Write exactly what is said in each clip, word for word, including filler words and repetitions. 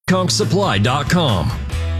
conk supply dot com.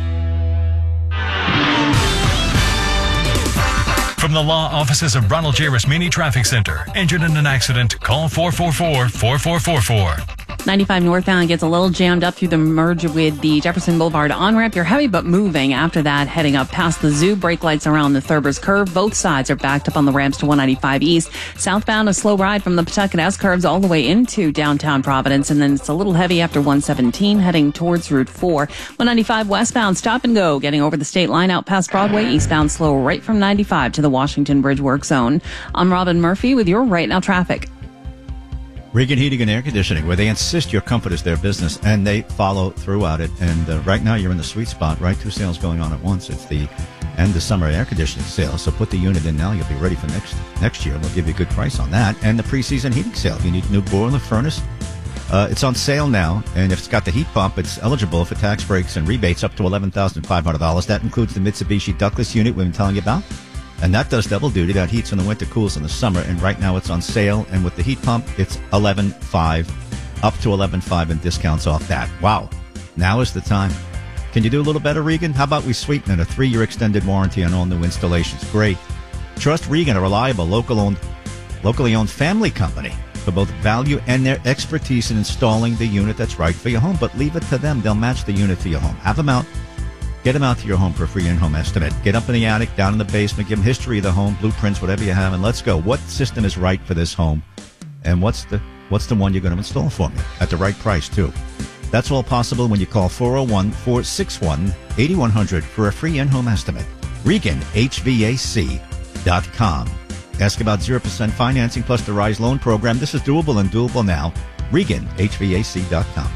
From the law offices of Ronald J. Rasmini Traffic Center. Injured in an accident? Call four four four, four four four four. ninety-five northbound gets a little jammed up through the merge with the Jefferson Boulevard on-ramp. You're heavy but moving. After that, heading up past the zoo. Brake lights around the Thurber's Curve. Both sides are backed up on the ramps to one ninety-five east. Southbound, a slow ride from the Pawtucket S-curves all the way into downtown Providence. And then it's a little heavy after one seventeen heading towards Route four. one ninety-five westbound, stop and go. Getting over the state line out past Broadway. Eastbound, slow right from ninety-five to the Washington Bridge work zone. I'm Robin Murphy with your Right Now traffic. Regan Heating and Air Conditioning, where they insist your comfort is their business, and they follow throughout it. And uh, right now, you're in the sweet spot, right? Two sales going on at once. It's the end of summer air conditioning sale. So put the unit in now. You'll be ready for next next year. We'll give you a good price on that. And the preseason heating sale. If you need a new boiler, furnace, uh, it's on sale now. And if it's got the heat pump, it's eligible for tax breaks and rebates up to eleven thousand five hundred dollars. That includes the Mitsubishi ductless unit we've been telling you about. And that does double duty. That heats in the winter, cools in the summer. And right now it's on sale. And with the heat pump, it's eleven five, up to eleven five, and discounts off that. Wow. Now is the time. Can you do a little better, Regan? How about we sweeten it? A three-year extended warranty on all new installations. Great. Trust Regan, a reliable, local-owned, locally owned family company for both value and their expertise in installing the unit that's right for your home. But leave it to them. They'll match the unit for your home. Have them out. Get them out to your home for a free in-home estimate. Get up in the attic, down in the basement, give them history of the home, blueprints, whatever you have, and let's go. What system is right for this home? And what's the what's the one you're going to install for me? At the right price, too. That's all possible when you call four oh one, four six one, eight one zero zero for a free in-home estimate. Regan H V A C dot com. Ask about zero percent financing plus the RISE loan program. This is doable and doable now. Regan H V A C dot com.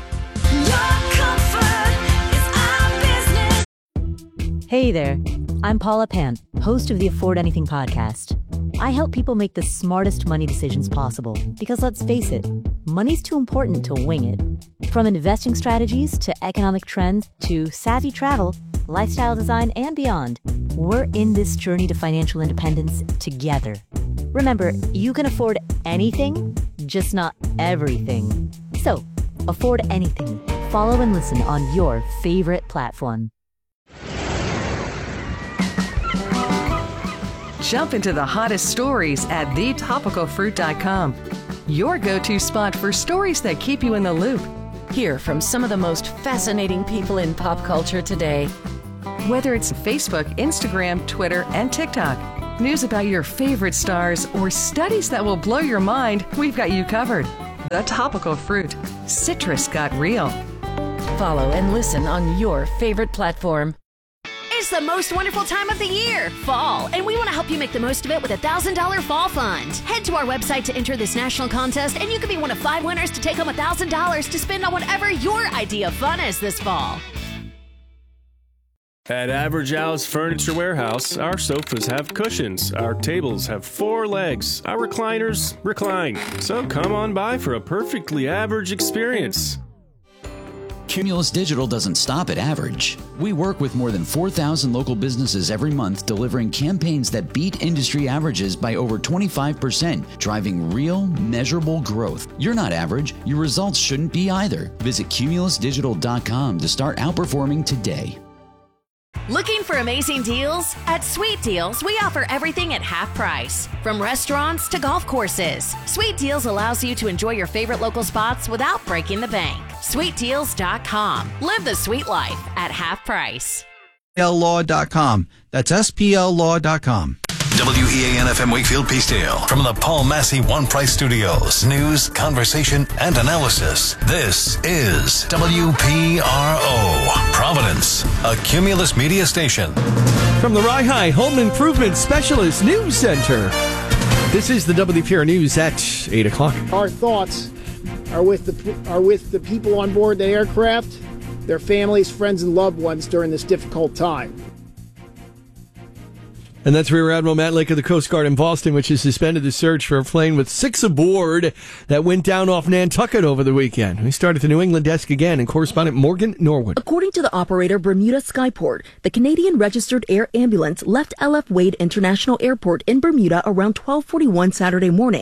Hey there, I'm Paula Pan, host of the Afford Anything podcast. I help people make the smartest money decisions possible because, let's face it, money's too important to wing it. From investing strategies to economic trends to savvy travel, lifestyle design, and beyond, we're in this journey to financial independence together. Remember, you can afford anything, just not everything. So, afford anything. Follow and listen on your favorite platform. Jump into the hottest stories at the topical fruit dot com. Your go-to spot for stories that keep you in the loop. Hear from some of the most fascinating people in pop culture today. Whether it's Facebook, Instagram, Twitter, and TikTok, news about your favorite stars, or studies that will blow your mind, we've got you covered. The Topical Fruit. Citrus got real. Follow and listen on your favorite platform. It's the most wonderful time of the year, fall, and we want to help you make the most of it with a one thousand dollars Fall Fund. Head to our website to enter this national contest, and you could be one of five winners to take home one thousand dollars to spend on whatever your idea of fun is this fall. At Average Al's Furniture Warehouse, our sofas have cushions, our tables have four legs, our recliners recline. So come on by for a perfectly average experience. Cumulus Digital doesn't stop at average. We work with more than four thousand local businesses every month, delivering campaigns that beat industry averages by over twenty-five percent, driving real, measurable growth. You're not average. Your results shouldn't be either. Visit cumulus digital dot com to start outperforming today. Looking for amazing deals? At Sweet Deals, we offer everything at half price. From restaurants to golf courses, Sweet Deals allows you to enjoy your favorite local spots without breaking the bank. sweet deals dot com. Live the sweet life at half price. S P L law dot com. That's S P L law dot com. W E A N F M Wakefield Peacedale from the Paul Massey One Price Studios. News, conversation, and analysis. This is W P R O, Providence, a Cumulus media station. From the Rye Home Improvement Specialist News Center, this is the W P R News at eight o'clock. Our thoughts are with the are with the people on board the aircraft, their families, friends, and loved ones during this difficult time. And that's Rear Admiral Matt Lake of the Coast Guard in Boston, which has suspended the search for a plane with six aboard that went down off Nantucket over the weekend. We start at the New England desk again, and correspondent Morgan Norwood. According to the operator Bermuda Skyport, the Canadian Registered Air Ambulance left L F Wade International Airport in Bermuda around twelve forty-one Saturday morning.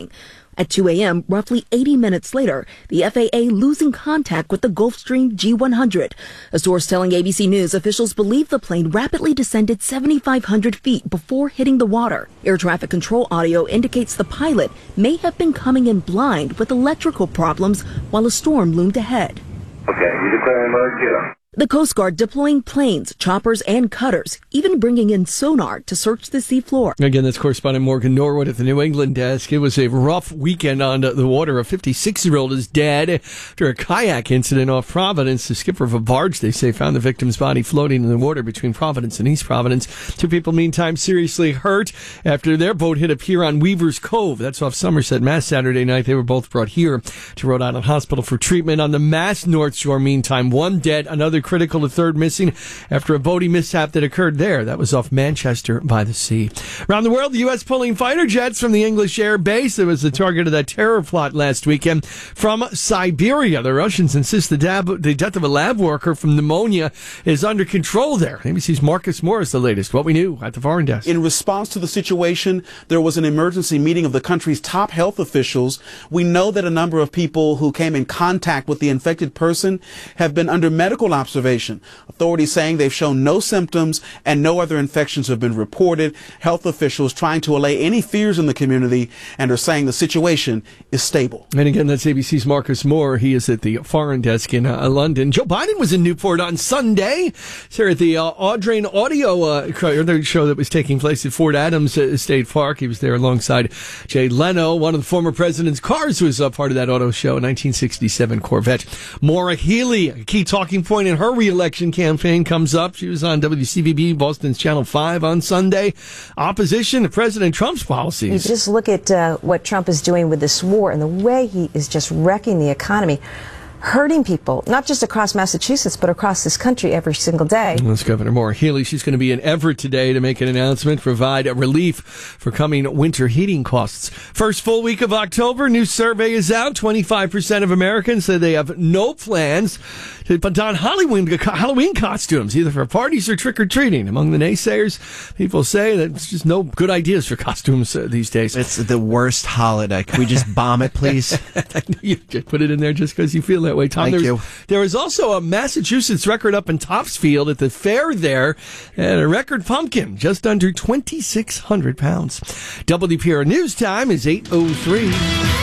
At two a.m., roughly eighty minutes later, the F A A losing contact with the Gulfstream G one hundred. A source telling A B C News officials believe the plane rapidly descended seventy-five hundred feet before hitting the water. Air traffic control audio indicates the pilot may have been coming in blind with electrical problems while a storm loomed ahead. Okay, you declare emergency. The Coast Guard deploying planes, choppers, and cutters, even bringing in sonar to search the seafloor. Again, that's correspondent Morgan Norwood at the New England desk. It was a rough weekend on the water. A fifty-six-year-old is dead after a kayak incident off Providence. The skipper of a barge, they say, found the victim's body floating in the water between Providence and East Providence. Two people, meantime, seriously hurt after their boat hit a pier on Weaver's Cove. That's off Somerset, Mass. Saturday night. They were both brought here to Rhode Island Hospital for treatment. On the Mass North Shore, meantime, one dead, another critical, a third missing after a boating mishap that occurred there. That was off Manchester by the Sea. Around the world, the U S pulling fighter jets from the English Air Base that was the target of that terror plot last weekend from Siberia. The Russians insist the, dab- the death of a lab worker from pneumonia is under control there. A B C's Marcus Morris, the latest. What we knew at the foreign desk. In response to the situation, there was an emergency meeting of the country's top health officials. We know that a number of people who came in contact with the infected person have been under medical observation. Authorities saying they've shown no symptoms and no other infections have been reported. Health officials trying to allay any fears in the community and are saying the situation is stable. And again, that's A B C's Marcus Moore. He is at the foreign desk in uh, London. Joe Biden was in Newport on Sunday. Here at the uh, Audrain Audio uh, show that was taking place at Fort Adams uh, State Park. He was there alongside Jay Leno. One of the former president's cars was uh, part of that auto show, a nineteen sixty-seven Corvette. Maura Healey, a key talking point in her re-election campaign, comes up. She was on W C V B, Boston's Channel five on Sunday. Opposition to President Trump's policies. You just look at uh, what Trump is doing with this war and the way he is just wrecking the economy, hurting people, not just across Massachusetts, but across this country every single day. That's Governor Maura Healey. She's going to be in Everett today to make an announcement, provide a relief for coming winter heating costs. First full week of October, new survey is out. twenty-five percent of Americans say they have no plans to don Halloween, Halloween costumes, either for parties or trick-or-treating. Among the naysayers, people say that it's just no good ideas for costumes uh, these days. It's the worst holiday. Can we just bomb it, please? You just put it in there just because you feel that way, Tom. Thank There's, you. There was also a Massachusetts record up in Topsfield at the fair there, and a record pumpkin, just under twenty-six hundred pounds. W P R News time is eight oh three.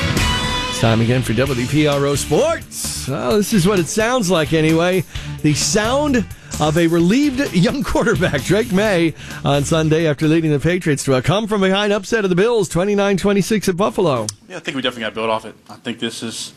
It's time again for W P R O Sports. Well, this is what it sounds like anyway. The sound of a relieved young quarterback, Drake May, on Sunday after leading the Patriots to a come-from-behind upset of the Bills, twenty-nine twenty-six at Buffalo. Yeah, I think we definitely got to build off it. I think this is...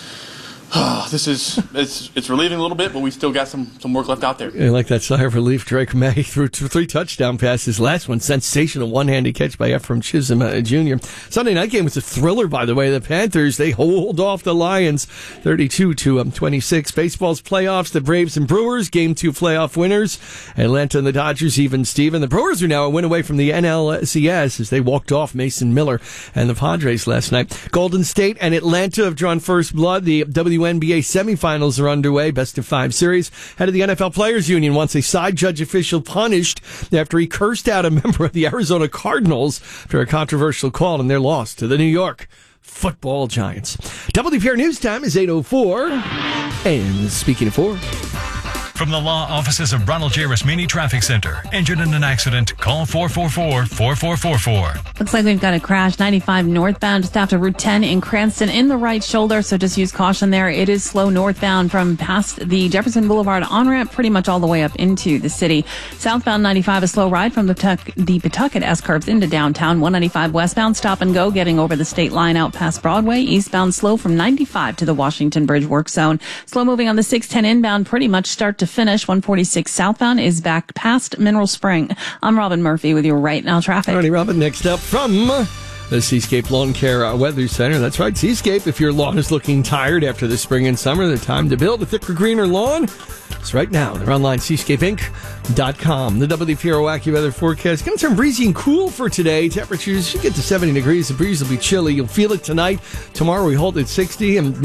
This is it's it's relieving a little bit, but we still got some, some work left out there. I like that sigh of relief. Drake May threw two, three touchdown passes. Last one, sensational one-handed catch by Ephraim Chisholm uh, Junior Sunday night game was a thriller, by the way. The Panthers, they hold off the Lions thirty-two to twenty-six. Baseball's playoffs, the Braves and Brewers, game two playoff winners. Atlanta and the Dodgers, even Steven. The Brewers are now a win away from the N L C S as they walked off Mason Miller and the Padres last night. Golden State and Atlanta have drawn first blood. The W N B A semifinals are underway. Best of five series. Head of the N F L Players Union wants a side judge official punished after he cursed out a member of the Arizona Cardinals after a controversial call in their loss to the New York Football Giants. W P R News time is eight oh four. And speaking of four... From the law offices of Ronald J. Rasmini Traffic Center. Injured in an accident? Call four four four, four four four four. Looks like we've got a crash ninety-five northbound just after Route ten in Cranston in the right shoulder, so just use caution there. It is slow northbound from past the Jefferson Boulevard on-ramp pretty much all the way up into the city. Southbound ninety-five, a slow ride from the, Pawtuck, the Pawtucket S-curves into downtown. one ninety-five westbound, stop and go, getting over the state line out past Broadway. Eastbound slow from ninety-five to the Washington Bridge work zone. Slow moving on the six ten inbound, pretty much start to finish. one forty-six southbound is back past Mineral Spring. I'm Robin Murphy with your Right Now traffic. All righty, Robin. Next up from the Seascape Lawn Care uh, Weather Center. That's right, Seascape. If your lawn is looking tired after the spring and summer, the time to build a thicker, greener lawn is right now. They're online, seascape inc dot com. The W P R O AccuWeather forecast. Going to turn breezy and cool for today. Temperatures should get to seventy degrees. The breeze will be chilly. You'll feel it tonight. Tomorrow we hold at sixty and maybe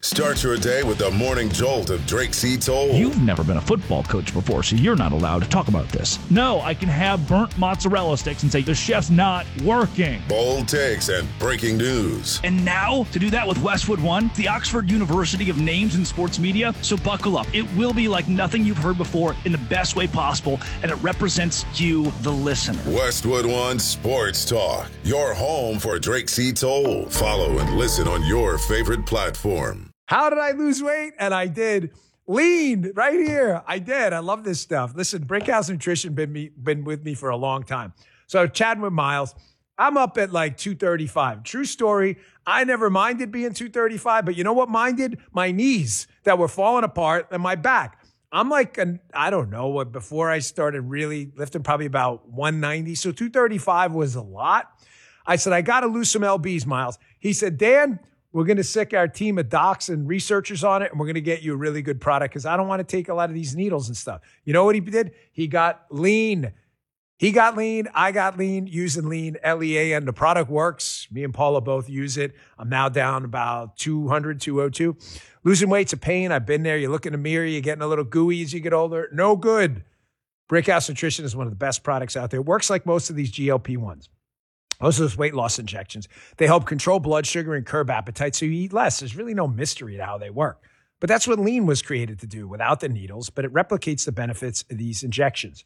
Start your day with the morning jolt of Drake C. Toll. You've never been a football coach before, so you're not allowed to talk about this. No, I can have burnt mozzarella sticks and say the chef's not working. Bold takes and breaking news. And now, to do that with Westwood One, the Oxford University of names in sports media. So buckle up. It will be like nothing you've heard before in the best way possible, and it represents you, the listener. Westwood One Sports Talk, your home for Drake C. Toll. Follow and listen on your favorite platform. How did I lose weight? And I did. Lean right here. I did. I love this stuff. Listen, Brickhouse Nutrition been me been with me for a long time. So chatting with Miles, I'm up at like two thirty-five. True story. I never minded being two thirty-five, but you know what minded? My knees that were falling apart and my back. I'm like, an, I don't know what, before I started really lifting, probably about one ninety. So two thirty-five was a lot. I said, I got to lose some L Bs, Miles. He said, Dan, we're going to sick our team of docs and researchers on it, and we're going to get you a really good product because I don't want to take a lot of these needles and stuff. You know what he did? He got lean. He got lean. I got lean using lean, L E A N. The product works. Me and Paula both use it. I'm now down about two hundred, two oh two. Losing weight's a pain. I've been there. You look in the mirror, you're getting a little gooey as you get older. No good. Brickhouse Nutrition is one of the best products out there. It works like most of these G L P ones. Most of those weight loss injections. They help control blood sugar and curb appetite so you eat less. There's really no mystery to how they work. But that's what lean was created to do without the needles, but it replicates the benefits of these injections.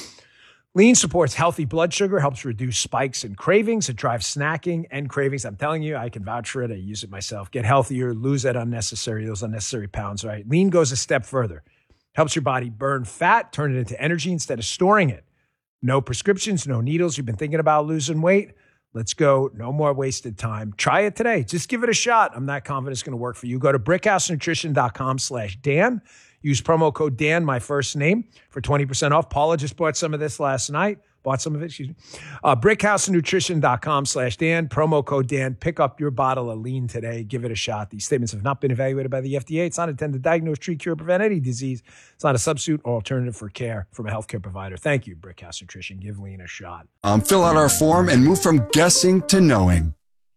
Lean supports healthy blood sugar, helps reduce spikes and cravings. It drives snacking and cravings. I'm telling you, I can vouch for it. I use it myself. Get healthier, lose that unnecessary, those unnecessary pounds, right? Lean goes a step further. Helps your body burn fat, turn it into energy instead of storing it. No prescriptions, no needles. You've been thinking about losing weight? Let's go. No more wasted time. Try it today. Just give it a shot. I'm not confident it's going to work for you. Go to brickhousenutrition.com slash Dan. Use promo code Dan, my first name, for twenty percent off. Paula just bought some of this last night. Bought some of it, excuse me. Uh, brickhousenutrition.com slash Dan. Promo code Dan. Pick up your bottle of lean today. Give it a shot. These statements have not been evaluated by the F D A. It's not intended to diagnose, treat, cure, prevent any disease. It's not a substitute or alternative for care from a healthcare provider. Thank you, Brickhouse Nutrition. Give lean a shot. Um, fill out our form and move from guessing to knowing.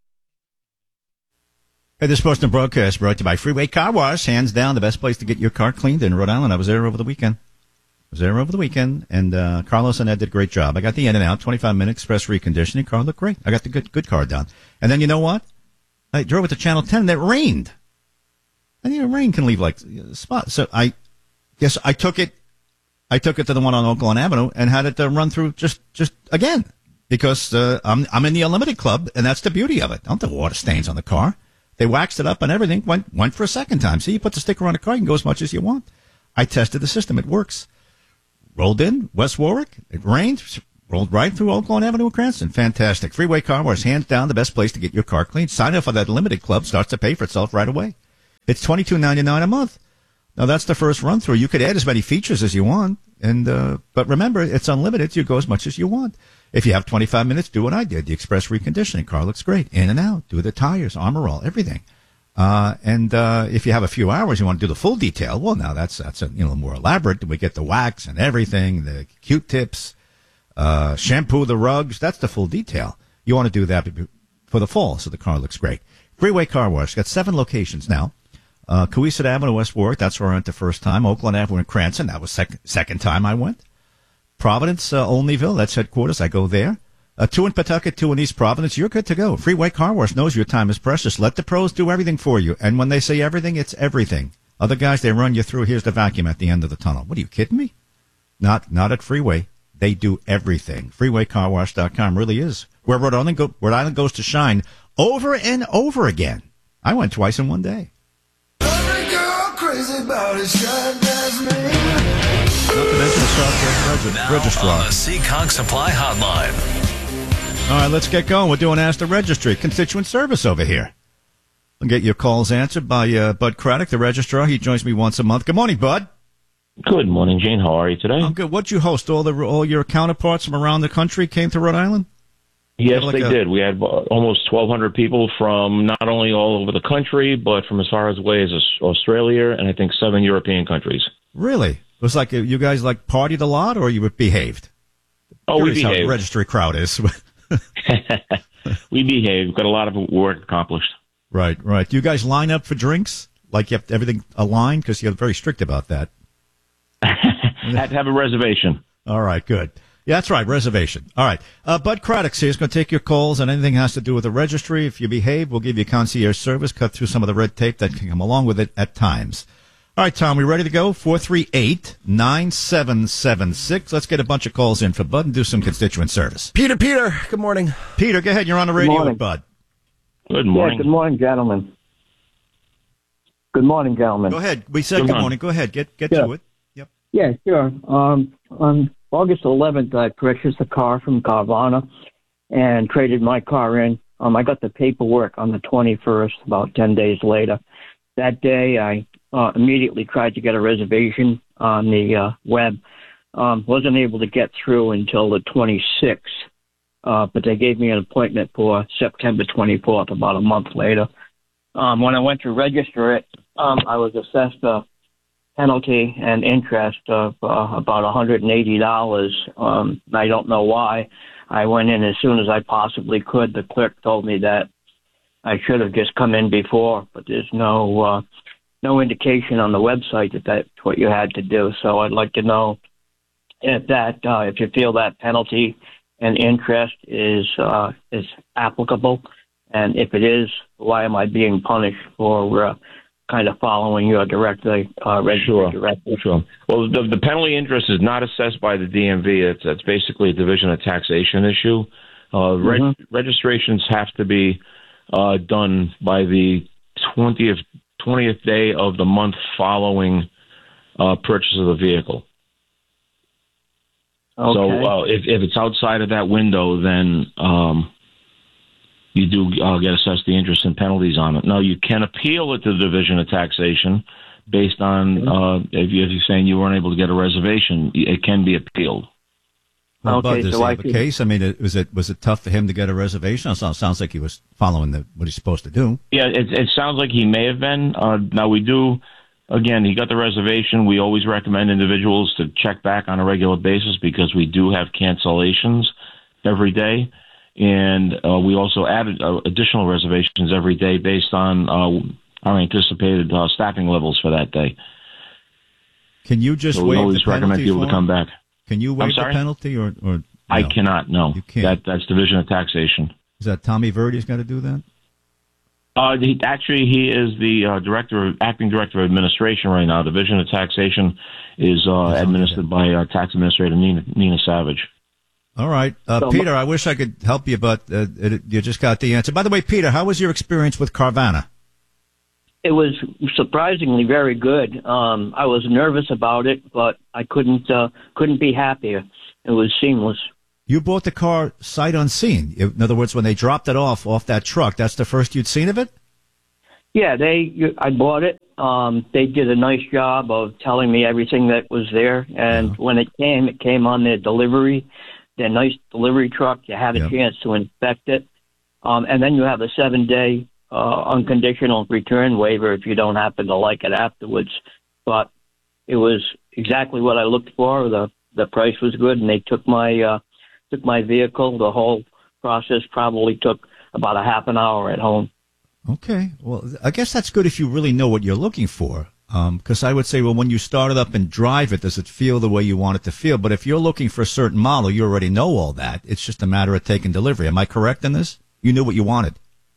Hey, this portion of broadcast brought to you by Freeway Car Wash. Hands down, the best place to get your car cleaned in Rhode Island. I was there over the weekend. I was there over the weekend, and uh, Carlos and Ed did a great job. I got the in and out, twenty-five minute express reconditioning. Car looked great. I got the good good car done. And then you know what? I drove it to Channel ten, and it rained. And you know, rain can leave like spots. So I guess I took it. I took it to the one on Oak Lawn Avenue and had it uh, run through just just again because uh, I'm I'm in the Unlimited Club, and that's the beauty of it. I don't have water stains on the car. They waxed it up and everything. Went went for a second time. See, you put the sticker on the car, you can go as much as you want. I tested the system. It works. Rolled in West Warwick. It rained. Rolled right through Oak Lawn Avenue in Cranston. Fantastic. Freeway Car Wash, hands down, the best place to get your car cleaned. Sign up for that limited club. Starts to pay for itself right away. It's twenty-two ninety-nine a month. Now, that's the first run through. You could add as many features as you want. and uh, But remember, it's unlimited. You go as much as you want. If you have twenty-five minutes, do what I did. The express reconditioning. Car looks great. In and out. Do the tires, Armor All, everything. Uh, and, uh, if you have a few hours, you want to do the full detail. Well, now that's, that's a, you know, more elaborate. We get the wax and everything, the Q-tips, uh, shampoo the rugs. That's the full detail. You want to do that for the fall, so the car looks great. Freeway Car Wash. Got seven locations now. Uh, Cohasset Avenue, West Warwick. That's where I went the first time. Oak Lawn Avenue in Cranston. That was sec- second time I went. Providence, uh, Olneyville. That's headquarters. I go there. Uh, two in Pawtucket, two in East Providence. You're good to go. Freeway Car Wash knows your time is precious. Let the pros do everything for you. And when they say everything, it's everything. Other guys, they run you through. Here's the vacuum at the end of the tunnel. What are you kidding me? Not, not at Freeway. They do everything. freeway car wash dot com really is where Rhode Island, go, Rhode Island goes to shine over and over again. I went twice in one day. Every girl crazy about it, shine as me. Not to mention the Southwest Reg- Now Registrar. on the Seekonk Supply Hotline. All right, let's get going. We're doing Ask the Registry, constituent service over here. We'll get your calls answered by uh, Bud Craddock, the registrar. He joins me once a month. Good morning, Bud. Good morning, Gene. How are you today? I'm good. What'd you host? All the all your counterparts from around the country came to Rhode Island? Yes, like they a, did. We had almost twelve hundred people from not only all over the country, but from as far as away as Australia and I think seven European countries. Really? It was like you guys like partied a lot, or you behaved? Oh, Curious we behaved. How the registry crowd is. We behaved. Got a lot of work accomplished. Right, right. Do you guys line up for drinks like you have everything aligned? Because you're very strict about that. Had to have a reservation. All right, good. Yeah, that's right, reservation. All right. Uh, Bud Craddock's here is going to take your calls on anything has to do with the registry. If you behave, we'll give you concierge service, cut through some of the red tape that can come along with it at times. All right, Tom, we ready to go? four three eight, nine seven seven six. Let's get a bunch of calls in for Bud and do some constituent service. Peter, Peter, good morning. Peter, go ahead. You're on the radio with Bud. Good morning. Yeah, good morning, gentlemen. Good morning, gentlemen. Go ahead. We said good, good morning. Go ahead. Get get yeah. to it. Yep. Yeah, sure. Um, on August eleventh, I purchased a car from Carvana and traded my car in. Um, I got the paperwork on the twenty-first, about ten days later. That day, I uh, immediately tried to get a reservation on the uh, web. Um, wasn't able to get through until the twenty-sixth, uh, but they gave me an appointment for September twenty-fourth, about a month later. Um, when I went to register it, um, I was assessed a penalty and interest of uh, about one hundred eighty dollars. Um, I don't know why. I went in as soon as I possibly could. The clerk told me that I should have just come in before, but there's no uh, no indication on the website that that's what you had to do. So I'd like to know if that uh, if you feel that penalty and interest is uh, is applicable, and if it is, why am I being punished for uh, kind of following your directly uh, registry sure. directly? Sure. Well, the, the penalty interest is not assessed by the D M V. It's, it's basically a division of taxation issue. Uh, reg- mm-hmm. Registrations have to be uh, done by the twentieth twentieth day of the month following uh, purchase of the vehicle. Okay. So uh, if, if it's outside of that window, then um, you do uh, get assessed the interest and penalties on it. Now, you can appeal it to the Division of Taxation based on, uh, if you're saying you weren't able to get a reservation, it can be appealed. Well, Okay, Bud, does so he I have a can- case? I mean, it- was it was it tough for him to get a reservation? It sounds, sounds like he was following the, what he's supposed to do. Yeah, it, it sounds like he may have been. Uh, now, we do, again, he got the reservation. We always recommend individuals to check back on a regular basis because we do have cancellations every day. And uh, we also added uh, additional reservations every day based on uh, our anticipated uh, staffing levels for that day. Can you just so we waive the always recommend penalty people for to come him? back. Can you waive I'm the sorry? penalty or, or no? I cannot, no. You can't. That, that's Division of Taxation. Is that Tommy Verdi's got to do that? Uh, he, actually, he is the uh, director, of, acting director of administration right now. Division of Taxation is uh, administered by uh, tax administrator Nina, Nina Savage. All right. Uh, So- Peter, I wish I could help you, but uh, it, you just got the answer. By the way, Peter, how was your experience with Carvana? It was surprisingly very good. Um, I was nervous about it, but I couldn't uh, couldn't be happier. It was seamless. You bought the car sight unseen. In other words, when they dropped it off off that truck, that's the first you'd seen of it? Yeah, they. I bought it. Um, they did a nice job of telling me everything that was there, and Yeah. when it came, it came on their delivery, their nice delivery truck. You had a Yeah. chance to inspect it, um, and then you have a seven-day uh, unconditional return waiver if you don't happen to like it afterwards. But it was exactly what I looked for. The the price was good, and they took my uh, took my vehicle. The whole process probably took about a half an hour at home. Okay. Well, I guess that's good if you really know what you're looking for. Because I would say, well, when you start it up and drive it, does it feel the way you want it to feel? But if you're looking for a certain model, you already know all that. It's just a matter of taking delivery. Am I correct in this? You knew what you wanted.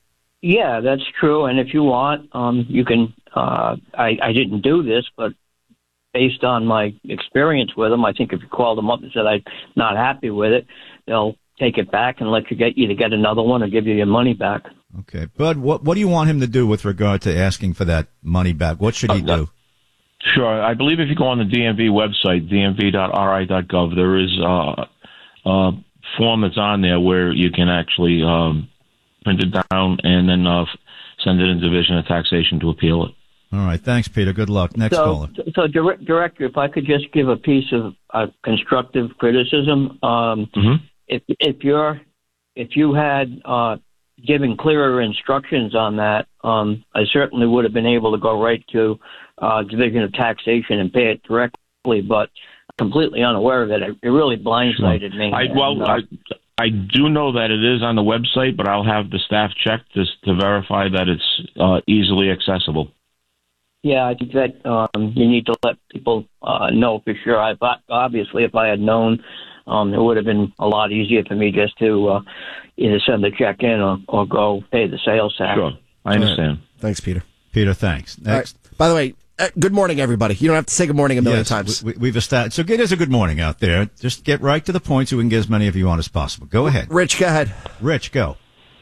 Yeah, that's true. And if you want, um, you can. Uh, I, I didn't do this, but based on my experience with them, I think if you call them up and said I'm not happy with it, they'll take it back and let you get either get another one or give you your money back. Okay. Bud, what, what do you want him to do with regard to asking for that money back? What should he Uh, do? Sure. I believe if you go on the D M V website, d m v dot r i dot gov, there is uh, a form that's on there where you can actually um, print it down and then uh, send it in Division of Taxation to appeal it. All right. Thanks, Peter. Good luck. Next so, caller. so dir- director, if I could just give a piece of uh, constructive criticism, um, Mm-hmm. if if you're if you had uh, given clearer instructions on that, um, I certainly would have been able to go right to uh, Division of Taxation and pay it directly. But completely unaware of it, it, it really blindsided me. I, well, And, uh, I, I do know that it is on the website, but I'll have the staff check this to verify that it's uh, easily accessible. Yeah, I think that um, you need to let people uh, know for sure. I thought, obviously, if I had known, um, it would have been a lot easier for me just to uh, either send the check in or, or go pay the sales tax. Sure, I understand. Right. Thanks, Peter. Peter, thanks. Next. Right. By the way, uh, good morning, everybody. You don't have to say good morning a million yes, times. We, we've established. So get us a good morning out there. Just get right to the point so we can get as many of you on as possible. Go ahead. Rich, go ahead. Rich, go.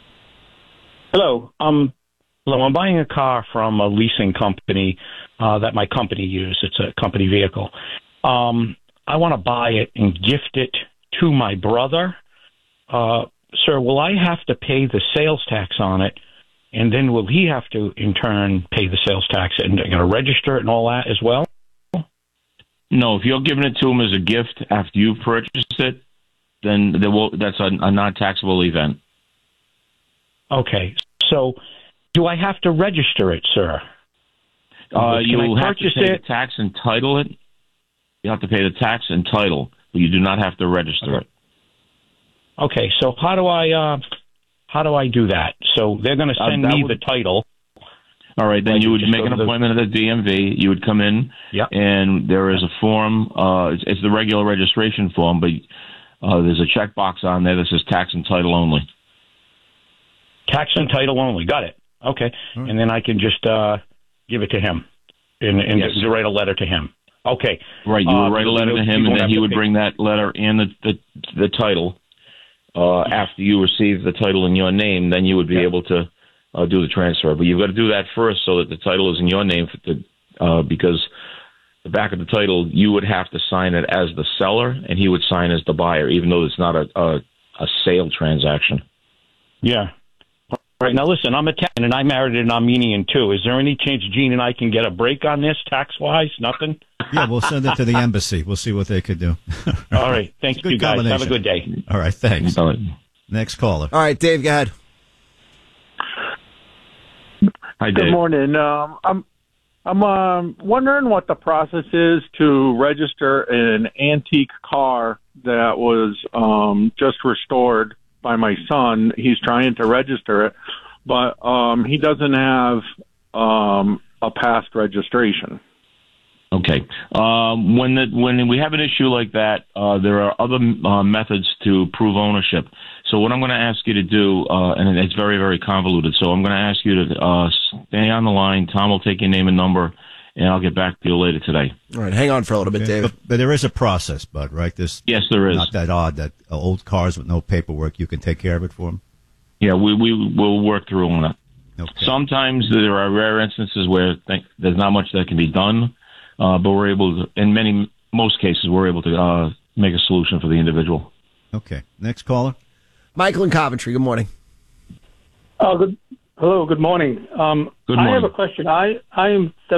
Hello. Um, hello. I'm buying a car from a leasing company uh, that my company uses. It's a company vehicle. Um, I want to buy it and gift it to my brother. Uh, sir, will I have to pay the sales tax on it? And then will he have to, in turn, pay the sales tax and going to register it and all that as well? No, if you're giving it to him as a gift after you've purchased it, then there will, that's a, a non-taxable event. Okay. So do I have to register it, sir? Uh, you will have to purchase pay it? the tax and title it. You have to pay the tax and title, but you do not have to register it. Okay. So how do I uh, how do I do that? So they're going to send Uh, that me would- the title. All right, then Like, you would just make go an to the- appointment at the D M V. You would come in, Yep. and there is a form. Uh, it's, it's the regular registration form, but uh, there's a checkbox on there that says tax and title only. Tax and title only. Got it. Okay. And then I can just uh, give it to him and, and Yes. to write a letter to him. Okay. Right, you Uh, would write a letter to you him, won't and then have he to would pay- bring that letter and the the, the title. Uh, after you receive the title in your name, then you would be able to uh, do the transfer. But you've got to do that first so that the title is in your name, for the, uh, because the back of the title, you would have to sign it as the seller, and he would sign as the buyer, even though it's not a a, a sale transaction. Yeah. All right. Now, listen, I'm Italian, and I married an Armenian, too. Is there any chance Gene and I can get a break on this tax-wise? Nothing? Yeah, we'll send it to the embassy. We'll see what they could do. All right. Thank Good you, guys. Have a combination. good day. All right, thanks. Next caller. All right, Dave, go ahead. Hi, Good morning. Um, I'm I'm um, wondering what the process is to register an antique car that was um, just restored by my son. He's trying to register it, but um, he doesn't have um, a past registration. Okay. Um, when the, when we have an issue like that, uh, there are other uh, methods to prove ownership. So what I'm going to ask you to do, uh, and it's very, very convoluted, so I'm going to ask you to uh, stay on the line. Tom will take your name and number, and I'll get back to you later today. All right, hang on for a little bit, Okay, David. But, but there is a process, Bud, right? This Yes, there is. Not that odd that uh, old cars with no paperwork, you can take care of it for them. Yeah, we we will work through on that. Sometimes there are rare instances where th- there's not much that can be done, uh, but we're able to, in many, most cases, we're able to uh, make a solution for the individual. Okay. Next caller. Michael in Coventry, good morning. Oh, good. Hello, good morning. Um, Good I morning. have a question. I I am